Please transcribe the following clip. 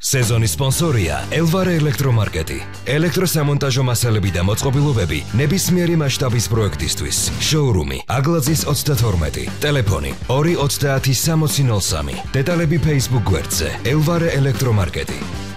სეზონის სპონსორია ელვარე ელექტრომარკეტი. ელექტროსამონტაჟო მასალები და მოწყობილობები ნებისმიერი მასშტაბის პროექტისთვის. შოურუმი აგლაძის 32. ტელეფონი 230 6003. დეტალები Facebook გვერდზე ელვარე ელექტრომარკეტი.